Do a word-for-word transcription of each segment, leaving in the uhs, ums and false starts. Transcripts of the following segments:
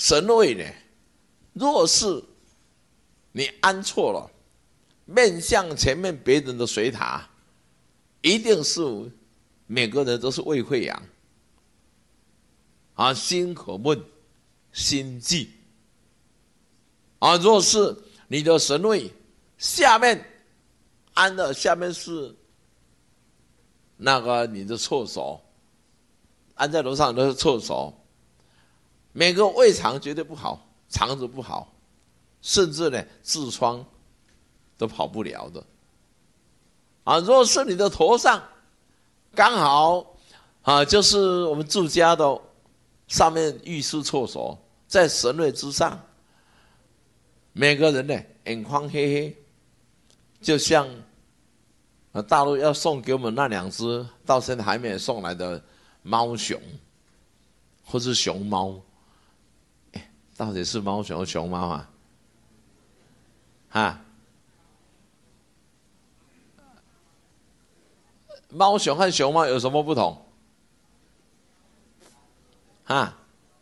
神位呢，若是你安错了，面向前面别人的水塔，一定是每个人都是胃溃疡啊，心口闷、心悸啊。若是你的神位下面安的下面是那个你的厕所，安在楼上都是厕所，每个胃肠绝对不好，肠子不好，甚至呢痔疮都跑不了的啊。若是你的头上刚好啊，就是我们住家的上面浴室厕所在神位之上，每个人呢眼眶黑黑，就像大陆要送给我们那两只到现在还没有送来的猫熊，或是熊猫，哎，到底是猫熊或熊猫啊？啊，猫熊和熊猫有什么不同？啊，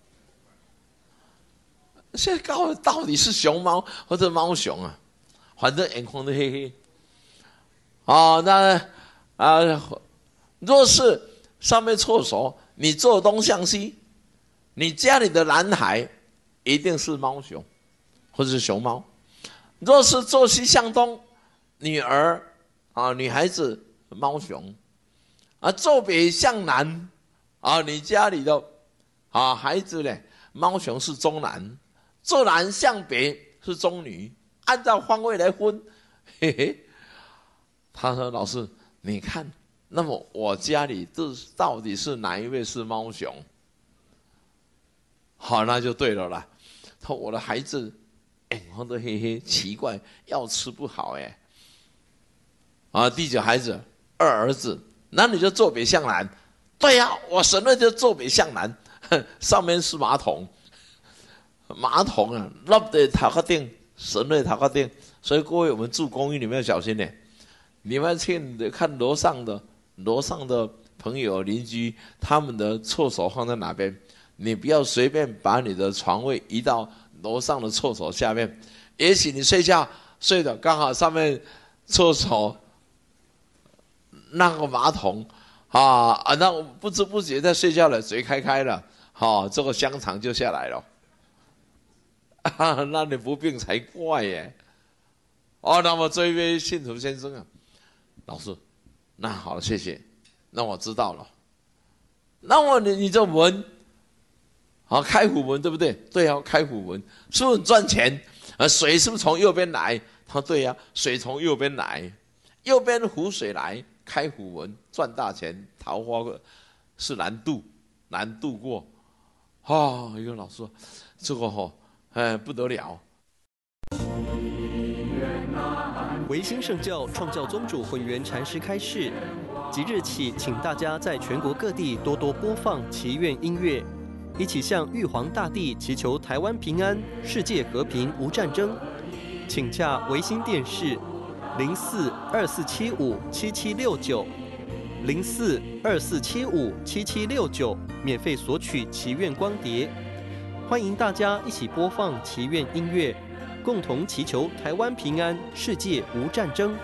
现在搞的到底是熊猫或者猫熊啊？反正眼眶都黑黑。哦，那啊，若是上面厕所你坐东向西，你家里的男孩一定是猫熊或者是熊猫；若是坐西向东，女儿啊女孩子猫熊啊；坐北向南啊，你家里的啊孩子呢，猫熊是中男；坐南向北是中女，按照方位来分，嘿嘿。他说：“老师，你看，那么我家里这到底是哪一位是猫熊？好，那就对了啦。他说我的孩子眼眶都黑黑，奇怪，药吃不好哎。啊，第九孩子二儿子，那你就坐北向南。对呀、啊，我神位就坐北向南，上面是马桶，马桶啊，那得塔个定，神位塔个定。所以各位，我们住公寓里面要小心点。”你们去看楼上的楼上的朋友邻居，他们的厕所放在哪边？你不要随便把你的床位移到楼上的厕所下面。也许你睡觉睡的刚好上面厕所那个马桶啊啊，那不知不觉在睡觉了，嘴开开了，好、啊，这个香肠就下来了。啊，那你不病才怪耶！哦，那么这一位信徒先生啊。老师，那好了，谢谢，那我知道了。那我你你这门，好开虎门对不对？对啊，开虎门是不是很赚钱？啊，水是不是从右边来？他说对呀、啊，水从右边来，右边湖水来，开虎门赚大钱，桃花是难渡，难渡过。啊，一个老师说，这个哦，哎不得了。 维新圣教创教宗主混元禅师开示，即日起，请大家在全国各地多多播放祈愿音乐，一起向玉皇大帝祈求台湾平安、世界和平、无战争。请洽维新电视零四二四七五七七六九零四二四七五七七六九，免费索取祈愿光碟。欢迎大家一起播放祈愿音乐。共同祈求台湾平安，世界无战争。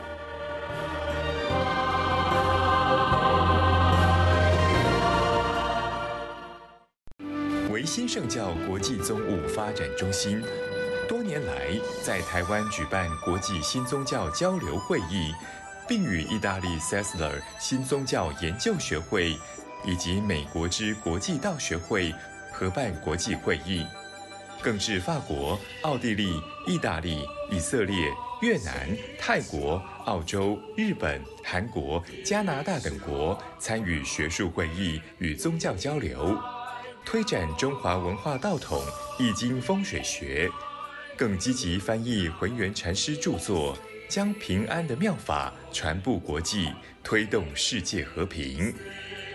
维新圣教国际宗务发展中心多年来在台湾举办国际新宗教交流会议，并与意大利 Sessler 新宗教研究学会以及美国之国际道学会合办国际会议。更是法国、奥地利、意大利、以色列、越南、泰国、澳洲、日本、韩国、加拿大等国参与学术会议与宗教交流，推展中华文化道统、易经风水学，更积极翻译浑元禅师著作，将平安的妙法传布国际，推动世界和平。